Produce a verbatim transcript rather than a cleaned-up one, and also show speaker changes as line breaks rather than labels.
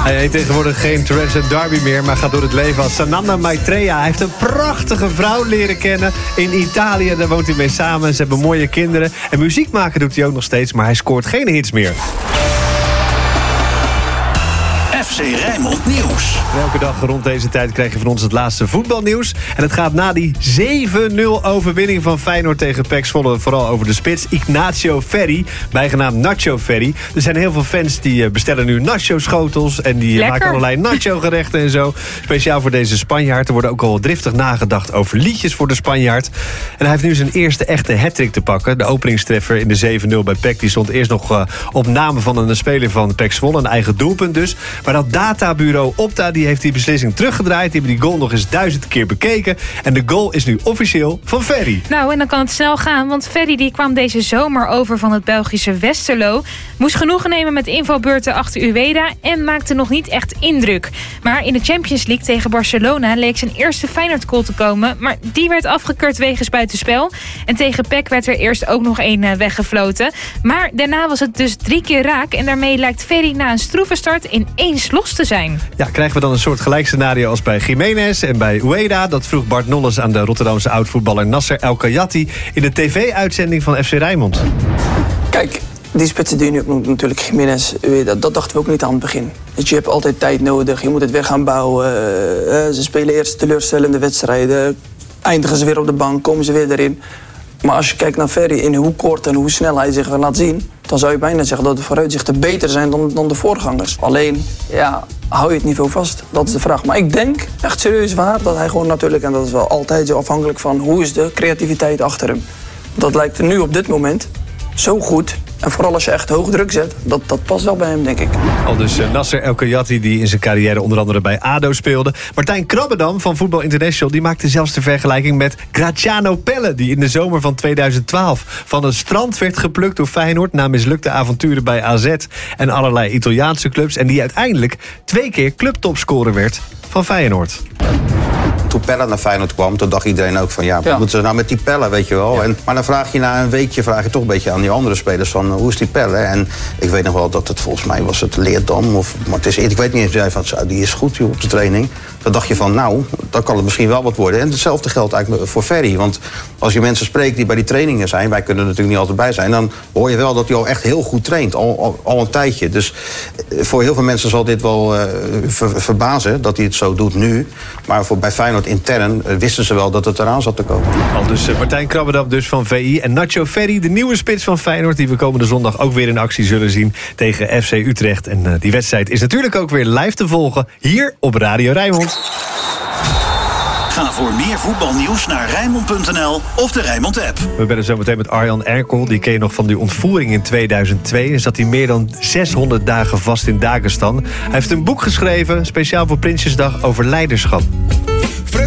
Hij heet tegenwoordig geen Terence Darby meer, maar gaat door het leven als Sananda Maitreya. Hij heeft een prachtige vrouw leren kennen in Italië. Daar woont hij mee samen. Ze hebben mooie kinderen. En muziek maken doet hij ook nog steeds, maar hij scoort geen hits meer.
F C Rijnmond Nieuws.
En elke dag rond deze tijd krijg je van ons het laatste voetbalnieuws. En het gaat na die zeven nul overwinning van Feyenoord tegen P E C Zwolle vooral over de spits Ignacio Ferri, bijgenaamd Nacho Ferri. Er zijn heel veel fans die bestellen nu nacho-schotels en die
Lekker.
maken allerlei nacho-gerechten en zo. Speciaal voor deze Spanjaard. Er wordt ook al driftig nagedacht over liedjes voor de Spanjaard. En hij heeft nu zijn eerste echte hattrick te pakken. De openingstreffer in de zeven nul bij P E C die stond eerst nog uh, op naam van een speler van P E C Zwolle, een eigen doelpunt dus. Maar dat databureau Opta die heeft die beslissing teruggedraaid. Die hebben die goal nog eens duizend keer bekeken. En de goal is nu officieel van Ferri.
Nou, en dan kan het snel gaan, want Ferri die kwam deze zomer over van het Belgische Westerlo. Moest genoegen nemen met invalbeurten achter Ueda en maakte nog niet echt indruk. Maar in de Champions League tegen Barcelona leek zijn eerste Feyenoord-goal te komen. Maar die werd afgekeurd wegens buitenspel. En tegen P E C werd er eerst ook nog één weggefloten. Maar daarna was het dus drie keer raak. En daarmee lijkt Ferri na een stroeve start ineens los te zijn.
Ja, krijgen we dan een soort gelijk scenario als bij Jiménez en bij Ueda? Dat vroeg Bart Nolles aan de Rotterdamse oud-voetballer Nasser El Khayyati in de tv-uitzending van F C Rijnmond.
Kijk, die spitsen die je nu opnoemt, natuurlijk Jiménez, Ueda, dat dachten we ook niet aan het begin. Dus je hebt altijd tijd nodig, je moet het weer gaan bouwen. Uh, ze spelen eerst teleurstellende wedstrijden, eindigen ze weer op de bank, komen ze weer erin. Maar als je kijkt naar Ferri in hoe kort en hoe snel hij zich laat zien, dan zou je bijna zeggen dat de vooruitzichten beter zijn dan, dan de voorgangers. Alleen, ja, hou je het niveau vast? Dat is de vraag. Maar ik denk, echt serieus waar, dat hij gewoon natuurlijk, en dat is wel altijd zo afhankelijk van hoe is de creativiteit achter hem. Dat lijkt er nu op dit moment zo goed. En vooral als je echt hoog druk zet, dat, dat past wel bij hem, denk ik.
Al dus uh, Nasser El Khayyati, die in zijn carrière onder andere bij A D O speelde. Martijn Krabbedam van Voetbal International, die maakte zelfs de vergelijking met Graziano Pelle, die in de zomer van tweeduizend twaalf van een strand werd geplukt door Feyenoord na mislukte avonturen bij A Z en allerlei Italiaanse clubs. En die uiteindelijk twee keer clubtopscorer werd van Feyenoord.
Toen Pelle naar Feyenoord kwam, toen dacht iedereen ook van ja, wat
Ja.
moeten ze nou met die Pelle, weet je wel.
Ja.
En, maar dan vraag je na een weekje vraag je toch een beetje aan die andere spelers van hoe is die Pelle? En ik weet nog wel dat het volgens mij was het Leerdam of maar het is, ik weet niet eens zei van zo, die is goed joh, op de training. Dan dacht je van nou, dan kan het misschien wel wat worden. En hetzelfde geldt eigenlijk voor Ferri. Want als je mensen spreekt die bij die trainingen zijn, wij kunnen er natuurlijk niet altijd bij zijn, dan hoor je wel dat hij al echt heel goed traint, al, al, al een tijdje. Dus voor heel veel mensen zal dit wel uh, ver, verbazen dat hij het zo doet nu. Maar voor bij Feyenoord intern uh, wisten ze wel dat het eraan zat te komen.
Al dus uh, Martijn Krabbedam dus van V I en Nacho Ferri, de nieuwe spits van Feyenoord, die we komende zondag ook weer in actie zullen zien tegen F C Utrecht. En uh, die wedstrijd is natuurlijk ook weer live te volgen hier op Radio Rijnmond.
Ga voor meer voetbalnieuws naar Rijnmond punt n l of de Rijnmond-app.
We bellen zo meteen met Arjan Erkel. Die ken je nog van die ontvoering in tweeduizend twee. En zat hij meer dan zeshonderd dagen vast in Dagestan. Hij heeft een boek geschreven, speciaal voor Prinsjesdag, over leiderschap.